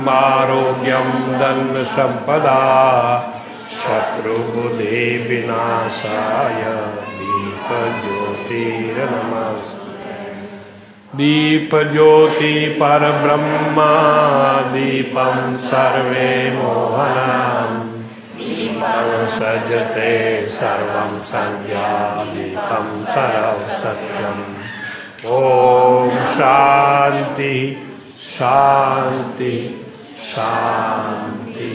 आरोग्यम धन संपदा शत्रुबुद्धि विनाशाय दीप ज्योतिर्नमस्ते। दीप ज्योति परब्रह्मा दीपं सर्वे मोहनम् दीपं सजते सर्वं संज्ञा दीपं सर्वं सत्यम्। ओम शांति शांति शांति।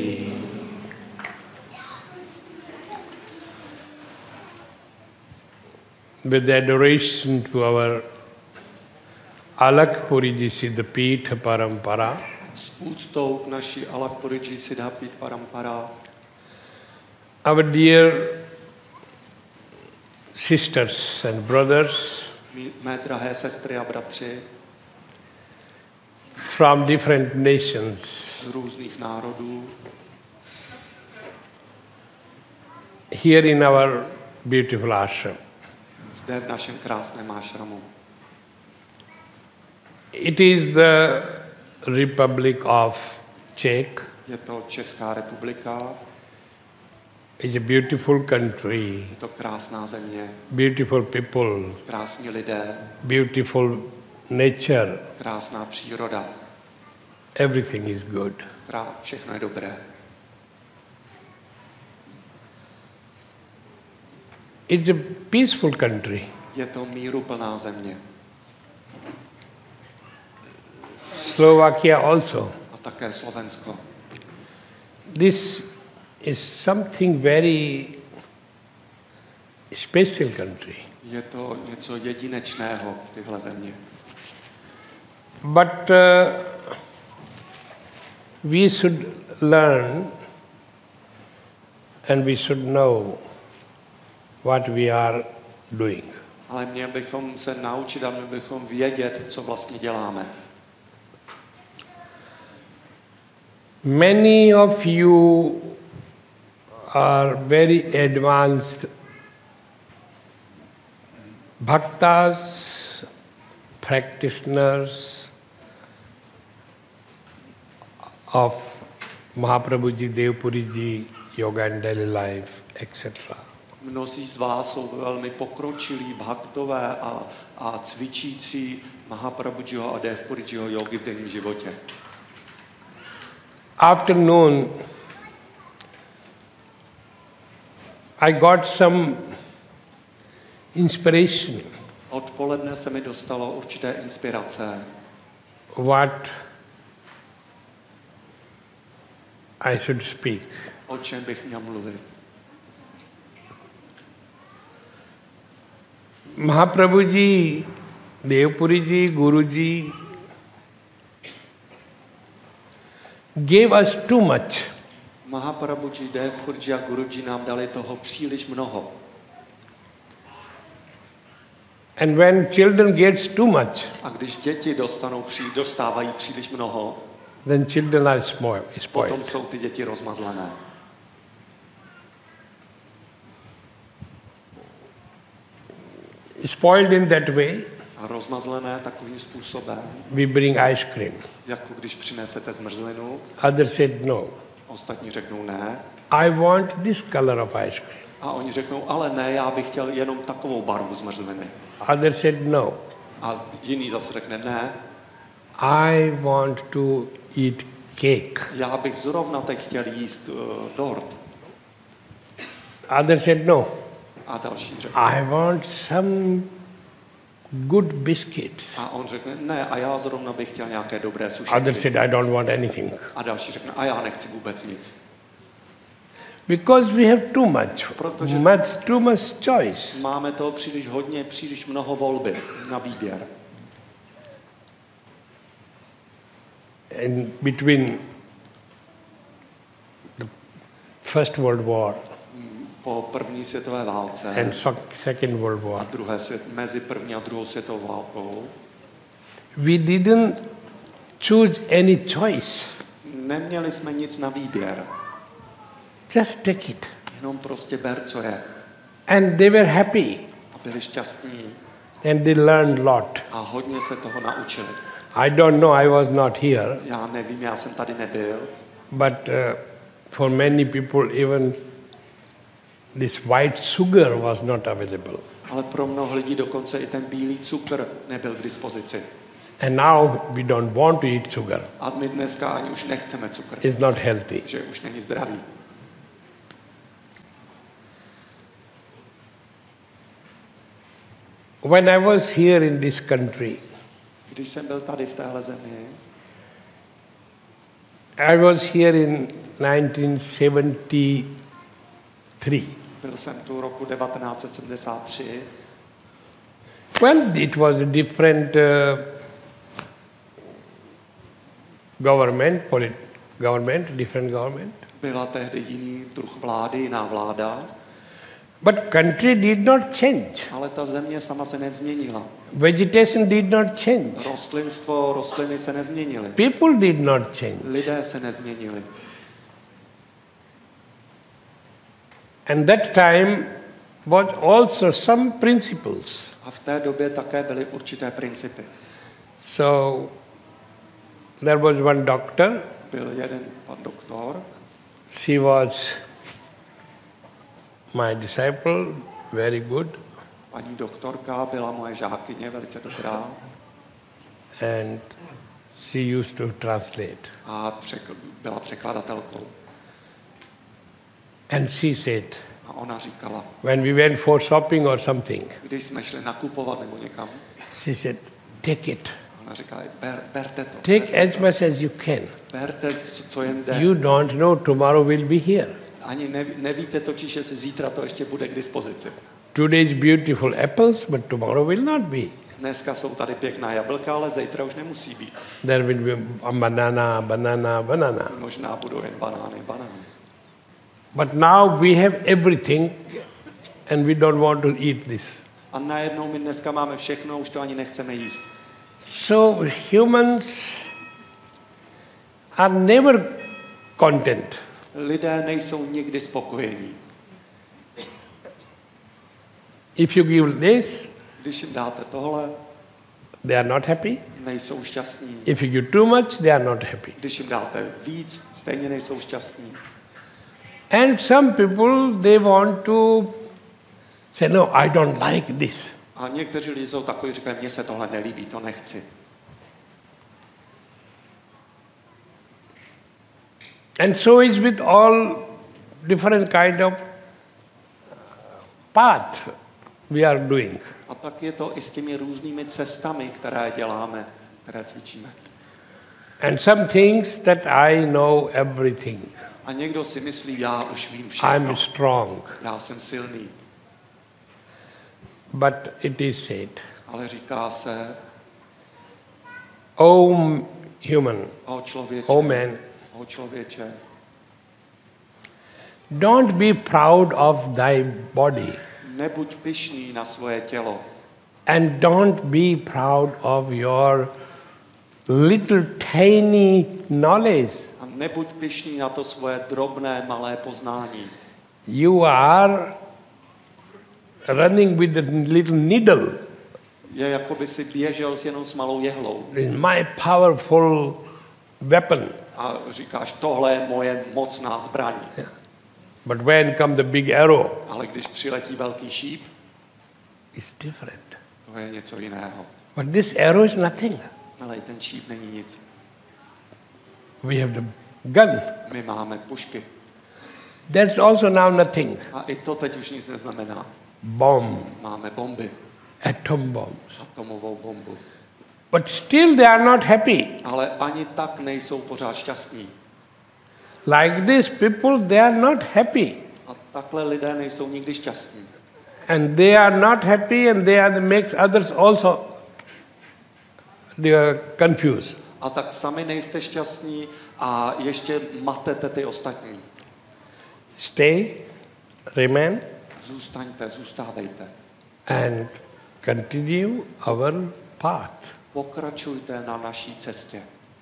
With adoration to our Alakpuriji Siddhapitha Parampara, s úctou k naší Alakpuriji Siddhapitha Parampara, our dear sisters and brothers mé drahé sestry a bratři from different nations, z různých národů, here in our beautiful ashram. Zde v našem krásném ashramu. It is the Republic of Czech. Je to Česká republika. It's a beautiful country. Je to krásná země. Beautiful people. Krásní lidé. Beautiful nature. Krásná příroda. Everything is good. Všechno je dobré. It's a peaceful country. Je to míruplná země. Slovakia also. A také Slovensko. This is something very special country. Je to něco jedinečného, tyhle země. But we should learn and we should know what we are doing. Ale měli bychom se naučit a měli bychom vědět, co vlastně děláme. Many of you are very advanced bhaktas, practitioners of Mahaprabhuji, Devpuriji, Yoga and Daily Life, etc. Mnozí z vás jsou velmi pokročilí bhaktové a cvičící Mahaprabhujiho a Devpurijiho jogi v denním životě. Afternoon, I got some inspiration. Odpoledne se mi dostalo určité inspirace. What I should speak. O čem bych měl mluvit? Mahaprabhuji, Devpuriji, Guruji gave us too much. Mahaprabhuji, Devpuriji a Guruji nám dali toho příliš mnoho. And when children gets too much, a když děti dostávají příliš mnoho, then children are spoiled. Potom jsou ty děti rozmazlené. Spoiled in that way. A rozmazlené takovým způsobem. We bring ice cream. Jako když přinesete zmrzlinu. Others said no. Ostatní řeknou ne. I want this color of ice cream. A oni řeknou, ale ne, já bych chtěl jenom takovou barvu zmrzliny. Others said no. A jiný zase řekne ne. I want to eat cake. Já bych zrovna teď chtěl jíst dort. Others said no. A další řekne. I want some good biscuits. A on řekne, ne, a já zrovna bych chtěl nějaké dobré sušenky. Others said I don't want anything. A další řekne, a já nechci vůbec nic. Because we have too much choice. Máme toho příliš hodně, příliš mnoho volby na výběr. And between the First World War po první světové válce and Second World War, mezi první a druhou světovou válkou, we didn't choose any choice. Neměli jsme nic na výběr. Just take it. Jenom prostě ber, co je. And they were happy. A byli šťastní. And they learned a lot. A hodně se toho naučili. I don't know, I was not here, Já nevím, já jsem tady nebyl, but for many people even this white sugar was not available. ale pro mnoho lidí dokonce i ten bílý cukr nebyl k dispozici. And now we don't want to eat sugar. A my dneska ani už nechceme cukr, It's not healthy. že už není zdravý. When I was here in this country, Když jsem byl tady v téhle zemi, I was here in 1973. byl jsem tu roku 1973, Well, it was a different different government. byla tehdy jiný druh vlády, jiná vláda, But country did not change. ale ta země sama se nezměnila. Vegetation did not change. Rostliny se nezměnily. People did not change. Lidé se nezměnili. And that time was also some principles. A v té době také byly určité principy. So there was one doctor. Byl jeden pan doktor, She was my disciple, very good. paní doktorka byla moje žákyně, velice dobrá, And she used to translate. a byla překladatelkou. And she said, A ona říkala, when we went for shopping or something, když jsme šli nakupovat nebo někam, she said, take it. ona říkala, berte to. Take as much as you can. Berte, co jen jde. You don't know tomorrow will be here. Ani nevíte totiž, jestli zítra to ještě bude k dispozici. Today's beautiful apples, but tomorrow will not be. Dneska jsou tady pěkná jablka, ale zítra už nemusí být. There will be a banana. Možná budou jen banány. But now we have everything and we don't want to eat this. A najednou my dneska máme všechno, už to ani nechceme jíst. So humans are never content. Lidé nejsou nikdy spokojení. If you give this, Když jim dáte tohle, they are not happy. nejsou šťastní. If you give too much, they are not happy. Když jim dáte víc, stejně nejsou šťastní. And some people, they want to say, no, I don't like this. A někteří lidi jsou takový, říkají, mně se tohle nelíbí, to nechci. And so is with all different kind of path we are doing. A tak je to i s těmi různými cestami, které děláme, které cvičíme. And some things that I know everything. A někdo si myslí, já už vím I'm všechno. strong. Já jsem silný. But it is said, Ale říká se, O human, o člověče, O man, o člověče, don't be proud of thy body. nebuď pyšný na svoje tělo. And don't be proud of your little tiny knowledge. A nebuď pyšný na to svoje drobné, malé poznání. You are running with a little needle. Je jako by si běžel jenom s malou jehlou. It is my powerful weapon. A říkáš, tohle je moje mocná zbraň. But when comes the big arrow, Ale když přiletí velký šíp, it's different. to je něco jiného. But this arrow is nothing. Ale i ten šíp není nic. We have the gun. My máme pušky. That's also now nothing. A i to teď už nic neznamená. Bomb, Máme bomby, atom bombs. atomovou bombu. But still they are not happy. Ale ani tak nejsou pořád šťastní. Like these people, they are not happy. A takhle lidé nejsou nikdy šťastní. And they are not happy and they are makes others also they are confused. A tak sami nejste šťastní a ještě matete ty ostatní. Stay, remain, Zůstávejte. and continue our path. Pokračujte na naší cestě.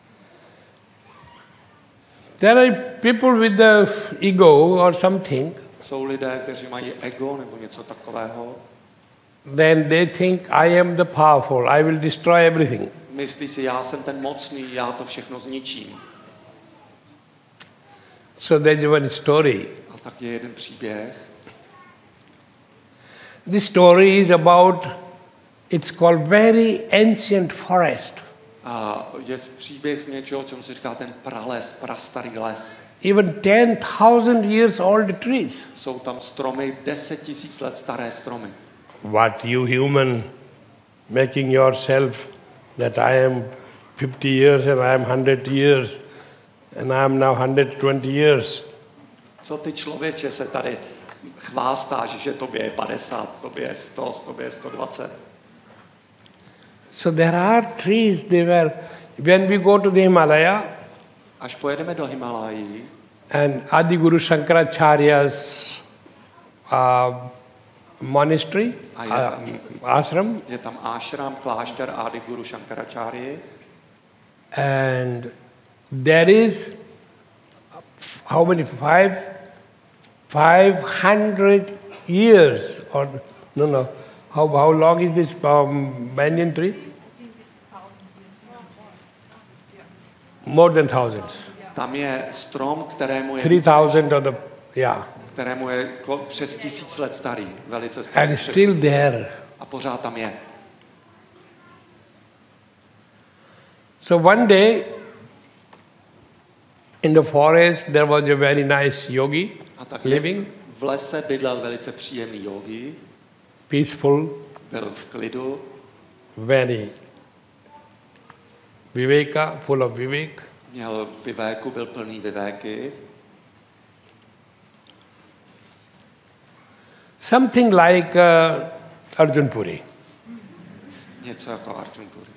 There are people with the ego or something, Jsou lidé, kteří mají ego nebo něco takového. then they think I am the powerful, I will destroy everything. Myslí si, já jsem ten mocný, já to všechno zničím. So there's one story. A tak je jeden příběh. This story is about, it's called very ancient forest. A je příběh z něčeho, čemu se říká ten prales, prastarý les. Even 10,000 years old trees. Jsou tam stromy, 10 000 let staré stromy. What you human making yourself that I am 50 years and I am 100 years and I am now 120 years. Co ty člověče se tady chvástáš, že tobě je 50, tobě je 100, tobě je 120. So there are trees, when we go to the Himalaya, Až pojedeme do Himalají and Adi Guru Shankaracharya's monastery, ashram, je tam ashram, klášter Adi Guru Shankaracharya. and there is how many? 500 years, or no. How long is this banyan tree? More than thousands. Tam je strom, kterému je 3,000 or kterému je přes 1000 let starý, velice starý. And still there. A pořád tam je. So one day in the forest there was a very nice yogi A tak living, v lese bydlel velice příjemný yogi, peaceful, byl v klidu, very viveka, full of vivek. měl vivéku, byl plný vivéky. Something like Arjun Puri. Něco jako Arjun Puri.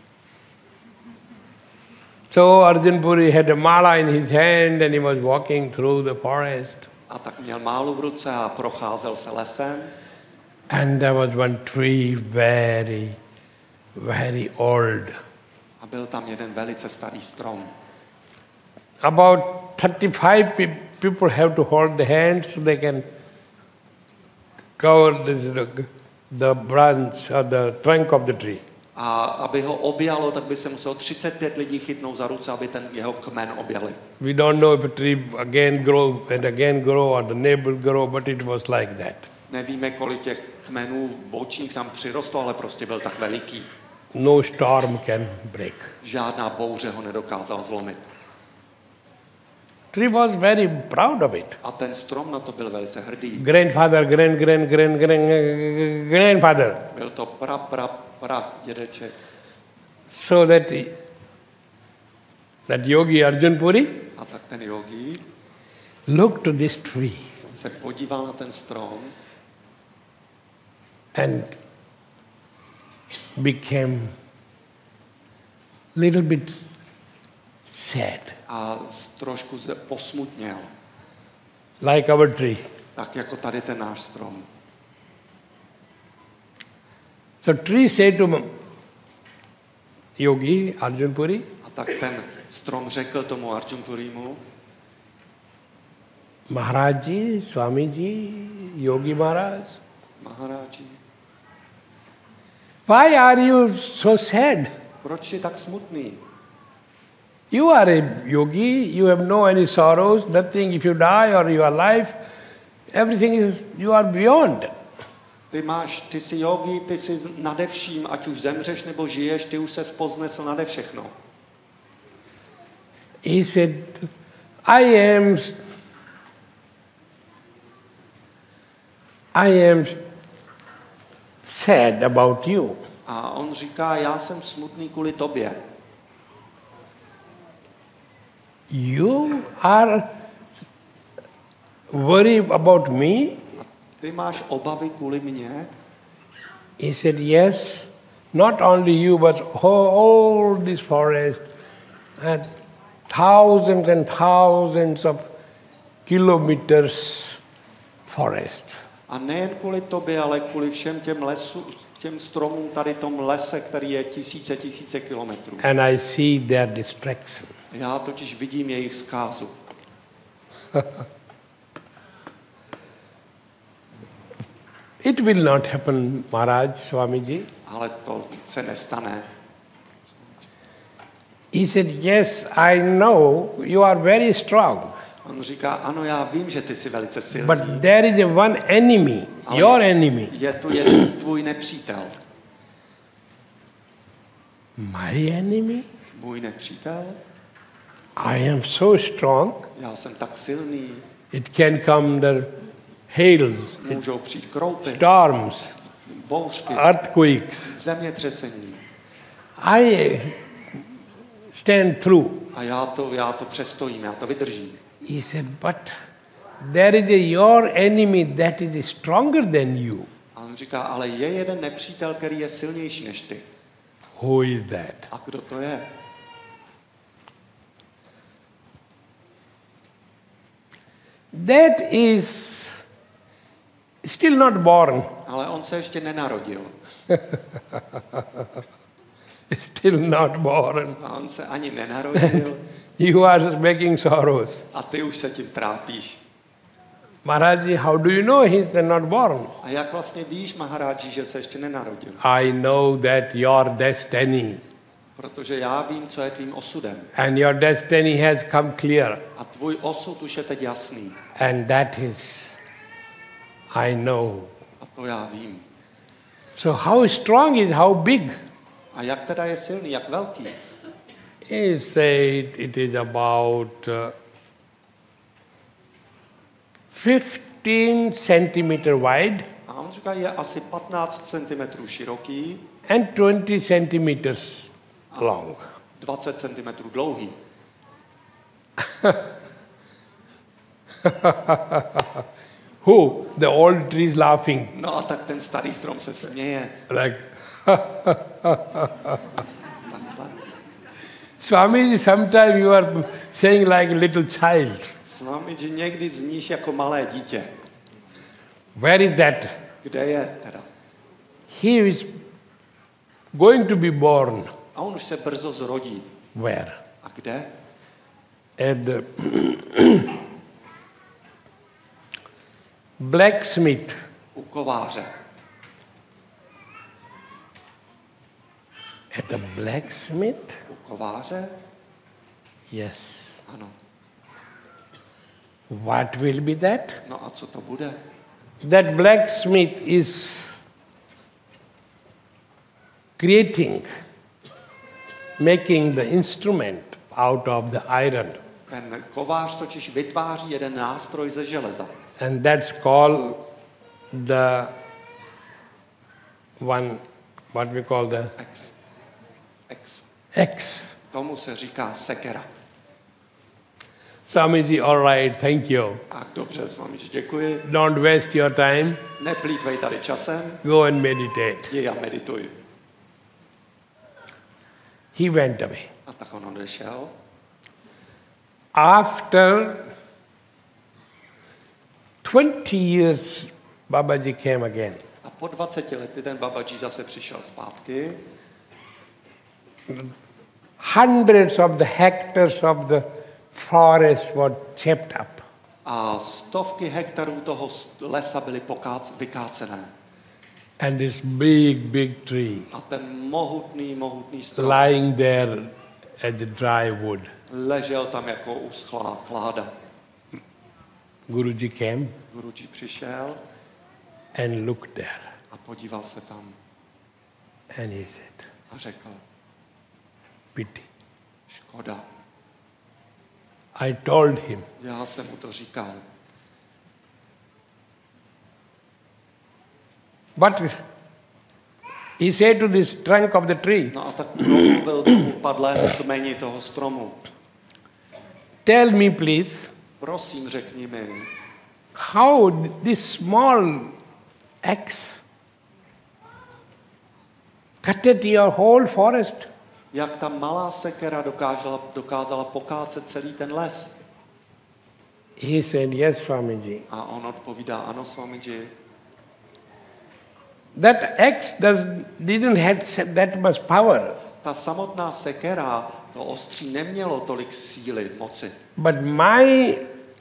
So Arjun Puri had a mala in his hand and he was walking through the forest. A tak měl málu v ruce a procházel se lesem. And there was one tree very, very old. A byl tam jeden velice starý strom. About 35 people have to hold the hand so they can cover the branch or the trunk of the tree. A aby ho objalo, tak by se muselo 35 lidí chytnout za ruce, aby ten jeho kmen objali. We don't know if a tree again grow or the neighbor grow, but it was like that. Nevíme, kolik těch kmenů bočních tam přirostlo, ale prostě byl tak veliký. No storm can break. Žádná bouře ho nedokázala zlomit. Tree was very proud of it. A ten strom na to byl velice hrdý. Grandfather. Byl to pra dědeček. So that yogi Arjun Puri A tak ten yogi looked to this tree se podíval na ten strom and became little bit sad. a trošku posmutněl. Like our tree. Tak jako tady ten náš strom. So tree said to yogi Arjun Puri, A tak ten strom řekl tomu Arjun Purimu, Maharaji, Swamiji, Yogi Maharaj, Maharaji, why are you so sad? proč je tak smutný? You are a yogi, you have no any sorrows, nothing. If you die or you are alive, everything is, you are beyond. Ty jsi yogi, ty jsi nade vším, ať už zemřeš nebo žiješ, ty už se poznesl nade všechno. He said, I am sad about you. A on říká, já jsem smutný kvůli tobě. You are worried about me? Ty máš obavy kvůli mně? He said, yes, not only you, but all this forest and thousands and thousands of kilometers forest. A nejen kvůli tobě, ale kvůli všem těm stromům tady tom lese, který je tisíce kilometrů. And I see their distraction. Já totiž vidím jejich zkázu. It will not happen, Maharaj, Swamiji. Ale to se nestane. He said, yes, I know you are very strong. On říká, ano, já vím, že ty jsi velice silný. But there is a one enemy, your enemy. Je tu jeden tvůj nepřítel. My enemy? Můj nepřítel? I am so strong. Já jsem tak silný. It can come the hails, Můžou přijít kroupy, storms, bouřky, earthquakes. zemětřesení. I stand through. A já to přestojím, já to vydržím. He said, but there is your enemy that is stronger than you. A on říká, ale je jeden nepřítel, který je silnější než ty. Who is that? A kdo to je? That is still not born. Ale on se ještě nenarodil. Still not born. A on se ani nenarodil. You are making sorrows. A ty už se tím trápíš. Maharaji, how do you know he's not born? A jak vlastně víš, Maharáji, že se ještě nenarodil? I know that your destiny Protože já vím, co je tvým osudem. and your destiny has come clear. A tvůj osud už je teď jasný. And that is, I know. A to já vím. So how strong is, how big? A jak teda je silný, jak velký? He said it is about 15 centimeter wide A on říká, je asi 15 cm široký and 20 centimeters long. 20 cm dlouhý. Who? The old tree is laughing. No a tak ten starý strom se směje. Like, Takhle. Swamiji, sometimes you are saying like a little child. S vámi, že někdy zníš jako malé dítě. Where is that? Kde je teda? He is going to be born. A on už se brzo zrodí. Where? A kde? At the blacksmith. U kováře. At the blacksmith? U kováře? Yes. Ano. What will be that? No a co to bude? That blacksmith is creating, making the instrument out of the iron. Ten kovář totiž vytváří jeden nástroj ze železa. And that's called the one, what we call the X. Tomu se říká sekera. Swamiji, all right, thank you. Tak dobře, s vámi děkuji. Don't waste your time. Neplýtvej tady časem. Go and meditate. Jdi a medituj. He went away. A tak on odešel. After 20 years, Babaji came again. A po 20 lety ten Babaji zase přišel zpátky. Hundreds of the hectares of the forest were chopped up. A stovky hektarů toho lesa byly vykácené. And this big tree A ten mohutný strom lying there at the dry wood. ležel tam jako uschlá kláda. Guruji came Guruji přišel and looked there. a podíval se tam And he said, a řekl, pity. škoda. I told him, Já jsem mu to říkal. but he said to this trunk of the tree, No a tak promluvil k upadlému kmeni toho stromu. tell me please, Prosím, řekni mi, how this small axe cutted your whole forest? jak ta malá sekera dokázala pokácet celý ten les. He said, yes, Swamiji. A on odpovídá, ano, Swamiji. That axe didn't have that much power. Ta samotná sekera, to ostří nemělo tolik síly, moci. But my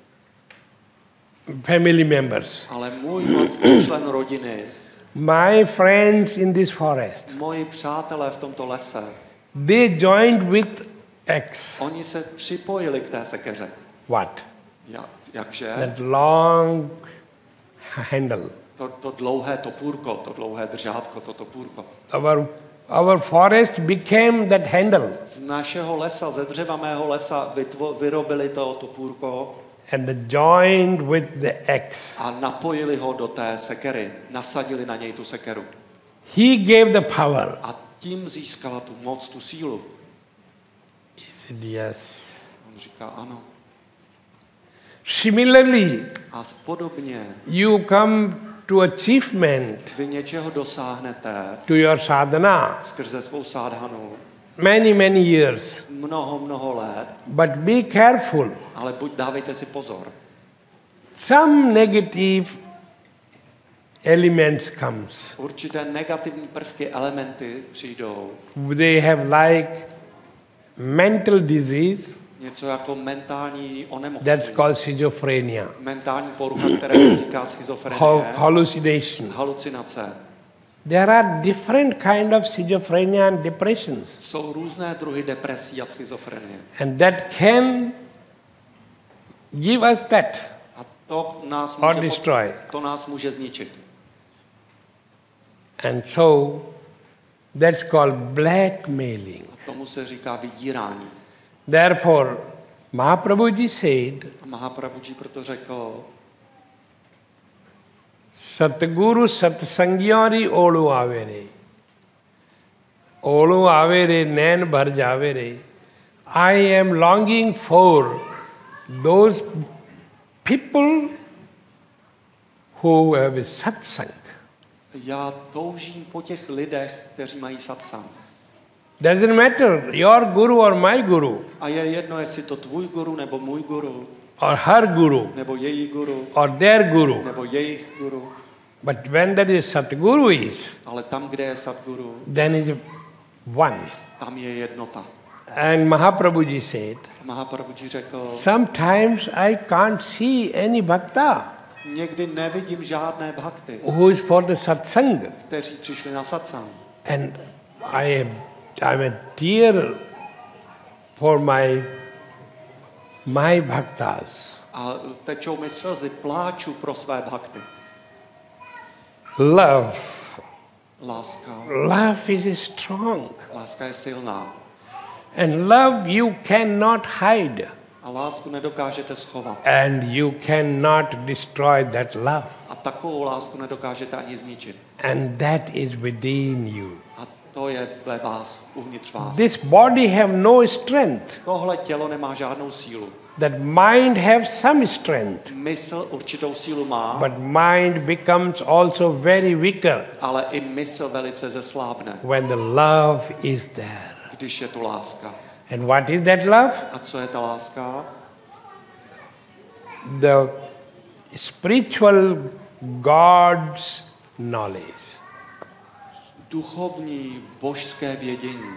family members, Ale můj vlastní člen rodiny, my friends in this forest, moji přátelé v tomto lese, they joined with X. Oni se připojili k té sekeře. What? Jakže? That long handle. To dlouhé topůrko, to dlouhé držátko, to topůrko. Our forest became that handle. Z našeho lesa, ze dřeva mého lesa vyrobili to topůrko. And joined with the X. A napojili ho do té sekery. Nasadili na něj tu sekeru. He gave the power. A tím získala tu moc, tu sílu. He said yes. On říká ano. Similarly, a podobně, you come to achievement, vy něčeho dosáhnete to your sadhana, skrze svou sádhanu many years. mnoho let, But be careful. ale dávejte si pozor. Some negative elements comes. Určité negativní prvky, elementy přijdou. They have like mental disease. Něco jako mentální onemocnění. That's called schizophrenia. Mentální porucha, která se říká schizofrenie. Hallucination. Halucinace. There are different kind of schizophrenia and depressions. Jsou různé druhy depresí a schizofrenie. And that can give us that. A to nás Or destroy. To nás může zničit. And so that's called blackmailing. Tomu se říká vydírání. Therefore, Mahaprabhuji said, Mahaprabhuji proto řekl, Satguru satsangyari olu avere. Olu avere nain bhar javere. I am longing for those people who have satsang. já toužím po těch lidech, kteří mají satsang. Doesn't matter, your guru or my guru. A je jedno, jestli to tvůj guru, nebo můj guru, Or her guru. nebo její guru, Or their guru. nebo jejich guru. But when there is Satguru is, Ale tam, kde je Sadguru, then is one. tam je jednota. And Mahaprabhuji said, Mahaprabhuji řekl, sometimes I can't see any bhakta někdy nevidím žádné bhakty, who is for the satsang. kteří přišli na satsang. And I'm a tear for my bhaktas. A tečou mi slzy, pláču pro své bhakty. Love. Láska. Love is strong. Láska je silná. And love you cannot hide. A lásku nedokážete schovat. And you cannot destroy that love. A takovou lásku nedokážete ani zničit. And that is within you. A to je ve vás, uvnitř vás. This body have no strength. Tohle tělo nemá žádnou sílu. That mind have some strength. Mysl určitou sílu má, But mind becomes also very weaker ale i mysl velice zeslábne, when the love is there. když je tu láska. And what is that love? A co je ta láska? The spiritual God's knowledge. Duchovní, božské vědění.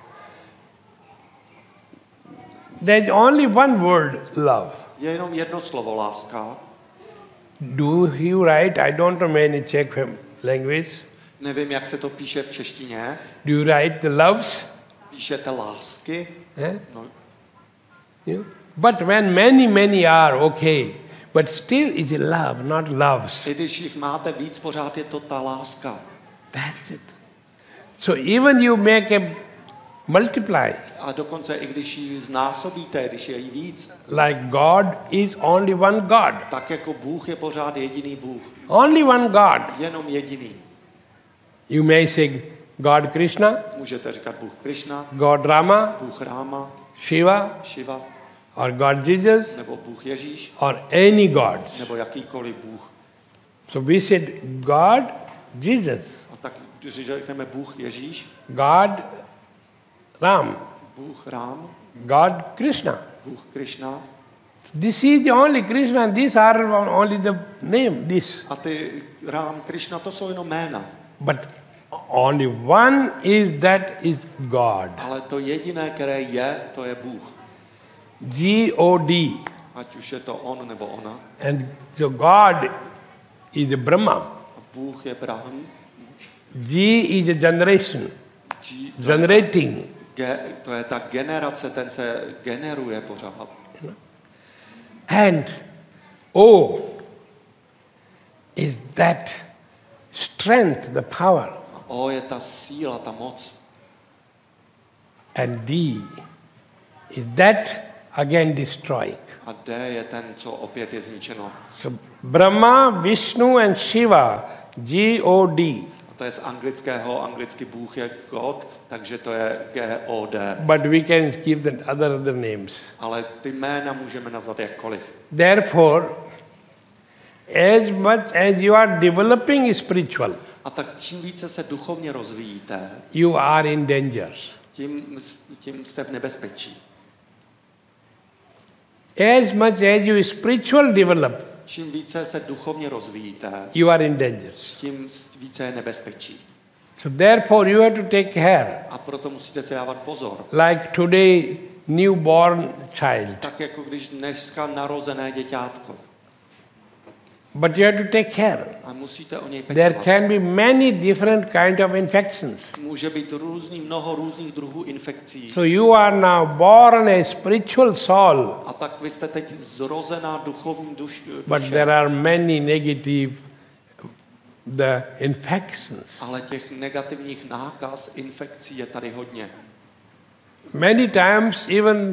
There's only one word, love. Je jenom jedno slovo, láska. Do you write? I don't know many Czech language. Nevím, jak se to píše v češtině. Do you write the loves? Píšete lásky? Eh? No, Yeah. But when many are okay, but still is it love, not loves. i když jich máte víc, pořád je to ta láska. That's it. So even you make a multiply, A dokonce i když ji znásobíte, když je jí víc, like God is only one God. tak jako Bůh je pořád jediný Bůh. Only one God. Jenom jediný. You may say God Krishna, Můžete říkat Bůh Krishna, God Rama, Bůh Ráma, Shiva, Shiva, or God Jesus, nebo Bůh Ježíš, or any gods. nebo jakýkoliv Bůh. So we said God Jesus, A tak když řekneme Bůh Ježíš, God Ram, Bůh Rám, God Krishna. Bůh Krishna, This is the only Krishna, and these are only the name, this. a ty Rám, Krishna, to jsou jenom jména. But only one is God. Ale to jediné, které je, to je Bůh. G-O-D. Ať už je to on nebo ona. And so God is the Brahma. A Bůh je Brahm. G is the generation, G, generating. to je ta generace, ten se generuje pořád. And O is that strength, the power. O je ta síla, ta moc. And D is that again destroying. A D je ten, co opět je zničeno. So Brahma, Vishnu and Shiva, G-O-D. To je z anglického, anglicky Bůh je God, takže to je G-O-D. But we can give them other names. Ale ty jména můžeme nazvat jakkoliv. Therefore, as much as you are developing spiritual, A tak čím více se duchovně rozvíjíte, you are in danger. tím jste v nebezpečí. As much as you spiritual develop, Čím více se duchovně rozvíjíte, you are in danger. tím více je nebezpečí. So therefore you have to take care. A proto musíte si dávat pozor. Like today, newborn child. Tak jako když dneska narozené děťátko. But you have to take care. A musíte o něj There pečovat. can be many different kind of infections. Může být mnoho různých druhů infekcí. So you are now born a spiritual soul, A tak vy jste teď zrozená duchovní duše. but there are many negative the infections. Ale těch negativních nákaz, infekcí je tady hodně. Many times even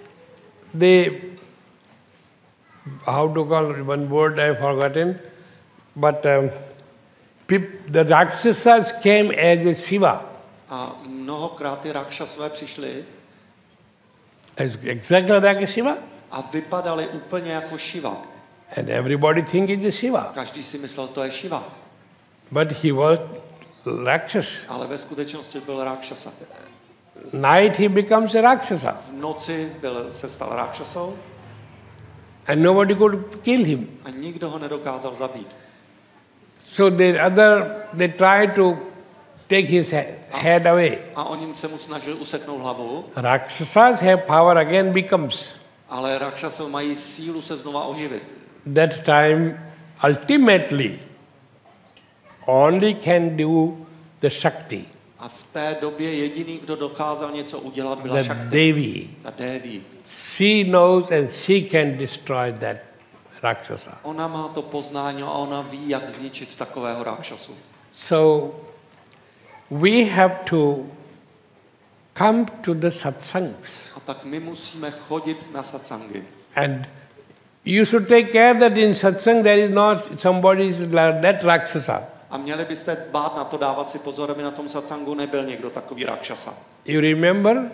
how to call one word I've forgotten, but the Rakshasas came as a Shiva. A mnohokrát ty Rakšasové přišli As exactly like a Shiva. a vypadali úplně jako Shiva. And everybody think it's a Shiva. Každý si myslel, to je Shiva. But he was Rakshas. Ale ve skutečnosti byl Rakšasa. Night he becomes a Rakshasa. V noci se stal Rakšasou And nobody could kill him. a nikdo ho nedokázal zabít. So they tried to take his head away. A oni se mu snažili useknout hlavu, Rakshasas have power again becomes. ale Rakšasové mají sílu se znova oživit. That time ultimately only can do the Shakti, A v té době jediný, kdo dokázal něco udělat, byla the Shakti. Devi. Ta Devi. She knows and she can destroy that Rakshasa. Ona má to poznání a ona ví, jak zničit takového Rakšasu. So we have to come to the satsangs. A tak my musíme chodit na satsangy. And you should take care that in satsang there is not somebody like that Rakshasa. A měli byste dbát na to, dávat si pozor, aby na tom satsangu nebyl někdo takový Rakšasa. You remember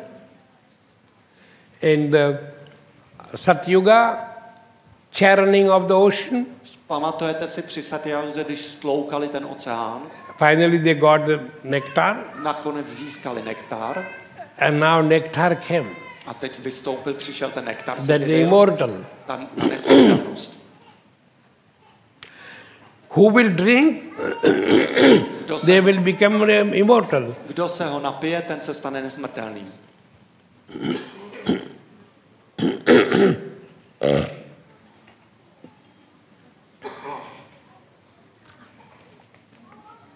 in the Satyuga, churning of the ocean, Pamatujete si při Satyuze, když stloukali ten oceán, finally they got the nectar, nakonec získali nektar and now nectar came. a teď přišel ten nektar, se That is zjevil, immortal. ta nesmrtelnost. Who will drink, they will become immortal. Kdo se ho napije, ten se stane nesmrtelným.